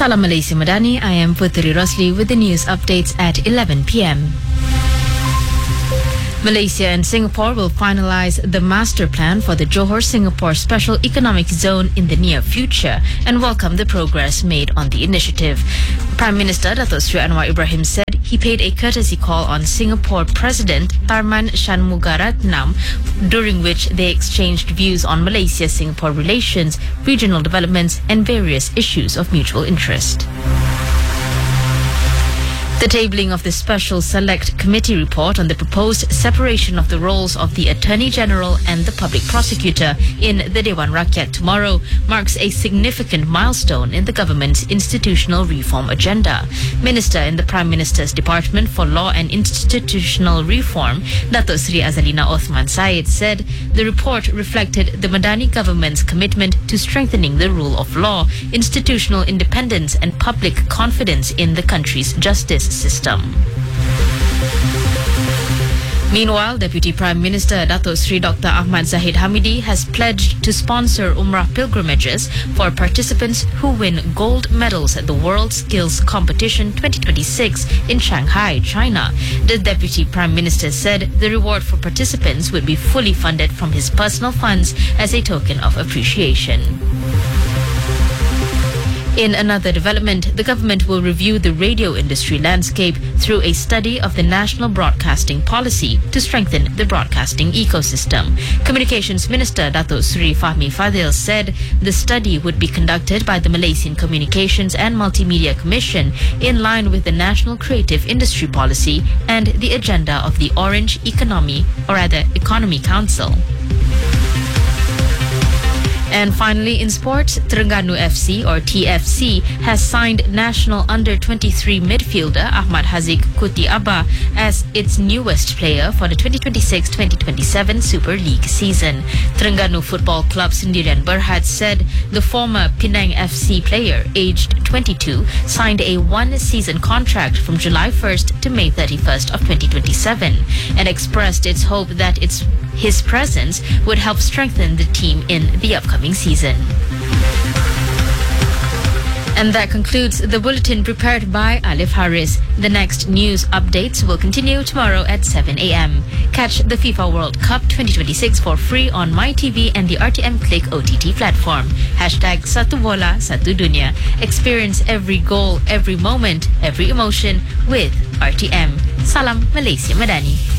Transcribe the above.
Salam Malaysia Madani, I am Putri Rosli with the news updates at 11 p.m. Malaysia and Singapore will finalize the master plan for the Johor-Singapore Special Economic Zone in the near future and welcome the progress made on the initiative. Prime Minister Datuk Seri Anwar Ibrahim said he paid a courtesy call on Singapore President Tharman Shanmugaratnam, during which they exchanged views on Malaysia-Singapore relations, regional developments and various issues of mutual interest. The tabling of the Special Select Committee report on the proposed separation of the roles of the Attorney General and the Public Prosecutor in the Dewan Rakyat tomorrow marks a significant milestone in the government's institutional reform agenda. Minister in the Prime Minister's Department for Law and Institutional Reform, Datuk Seri Azalina Othman Said, said the report reflected the Madani government's commitment to strengthening the rule of law, institutional independence and public confidence in the country's justice system. Meanwhile, Deputy Prime Minister Datuk Seri Dr. Ahmad Zahid Hamidi has pledged to sponsor Umrah pilgrimages for participants who win gold medals at the World Skills Competition 2026 in Shanghai, China. The Deputy Prime Minister said the reward for participants would be fully funded from his personal funds as a token of appreciation. In another development, the government will review the radio industry landscape through a study of the National Broadcasting Policy to strengthen the broadcasting ecosystem. Communications Minister Datuk Seri Fahmi Fadil said the study would be conducted by the Malaysian Communications and Multimedia Commission in line with the National Creative Industry Policy and the agenda of the Orange Economy Council. And finally, in sports, Terengganu FC or TFC has signed national under-23 midfielder Ahmad Haziq Kuti-Aba as its newest player for the 2026-2027 Super League season. Terengganu Football Club Sendirian Berhad said the former Penang FC player, aged 22, signed a one-season contract from July 1st to May 31st of 2027 and expressed its hope that his presence would help strengthen the team in the upcoming season. And that concludes the bulletin prepared by Alif Haris. The next news updates will continue tomorrow at 7 a.m. Catch the FIFA World Cup 2026 for free on MyTV and the RTM Click OTT platform. #Satu Bola Satu Dunia. Experience every goal, every moment, every emotion with RTM. Salam Malaysia Madani.